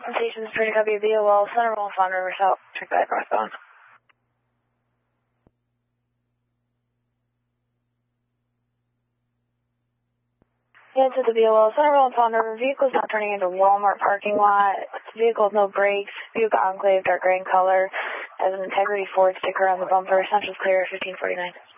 Stations for WBOL, Center Roll, Fawn River South, check back northbound. Yeah, to the BOL, Center Roll, Fawn River, vehicle's not turning into Walmart parking lot. Vehicle with no brakes, Buick Enclave, dark gray in color, has an Integrity Ford sticker on the bumper, Central's clear, 1549.